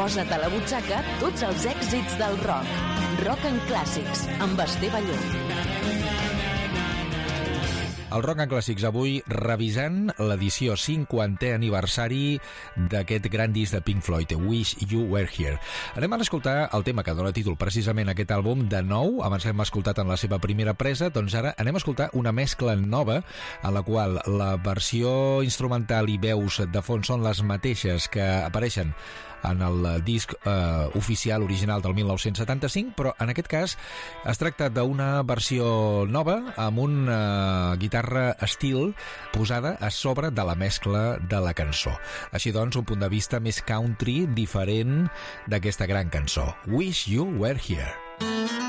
Posa't a la butxaca tots els èxits del rock. Rock en clàssics, amb Esteve Llop. El Rock en Clàssics avui revisant l'edició 50è aniversari d'aquest gran disc de Pink Floyd, Wish You Were Here. Anem a escoltar el tema que dona títol precisament a aquest àlbum de nou. Abans l'hem escoltat en la seva primera presa, doncs ara anem a escoltar una mescla nova en la qual la versió instrumental i veus de fons són les mateixes que apareixen en el disc oficial original del 1975, però en aquest cas es tracta d'una versió nova amb una guitarra estil posada a sobre de la mescla de la cançó. Així doncs, un punt de vista més country diferent d'aquesta gran cançó. Wish You Were Here.